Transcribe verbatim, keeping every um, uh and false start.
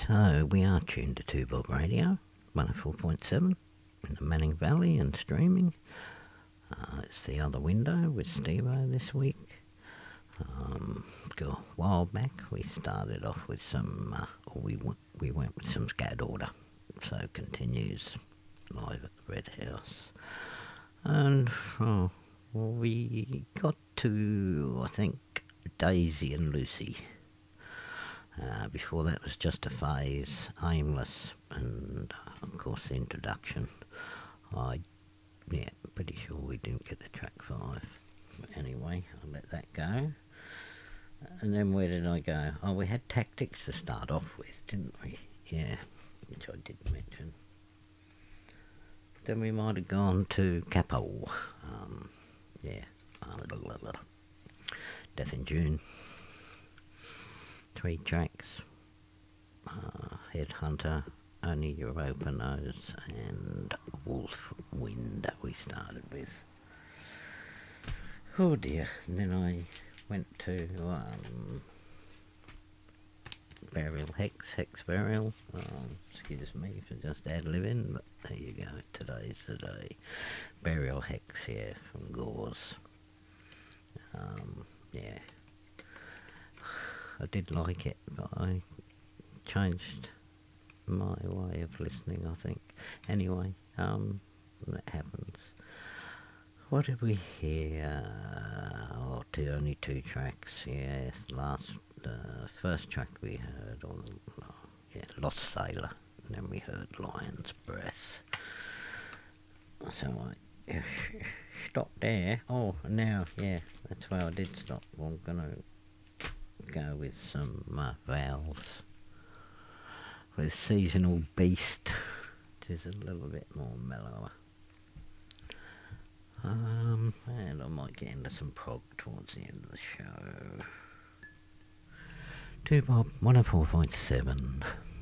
So we are tuned to Two Bob Radio, one oh four point seven in the Manning Valley and streaming. Uh, it's The Other Window with Steve-O this week. Um, go a while back, we started off with some, uh, or we, w- we went with some Scat Order, so continues live at the Red House. And oh, well, we got to, I think, Daisy and Lucy. Uh, before that was Just a Phase, Aimless, and uh, of course the introduction. I, yeah, pretty sure we didn't get to track five. But anyway, I'll let that go. And then where did I go? Oh, we had Tactics to start off with, didn't we? Yeah, which I did mention. Then we might have gone to Capo. Um, yeah, Death in June. Three tracks. Uh, Headhunter, Only Your Open Nose, and Wolf Wind we started with. Oh dear. And then I went to um, Burial Hex, Hex Burial. Um, excuse me for just ad-libbing, but there you go. Today's the day. Burial Hex, yeah, from Gauze. Um, yeah. I did like it, but I changed my way of listening, I think. Anyway, um, that happens. What did we hear? Oh, two, only two tracks, yeah. Last, uh, first track we heard, or, oh, yeah, Lost Sailor, and then we heard Lion's Breath. So I stopped there. Oh, now, yeah, that's where I did stop. I'm gonna go with some uh, Vowels with Seasonal Beast, which is a little bit more mellower. Um, and I might get into some prog towards the end of the show. Two Bob, one oh four point seven.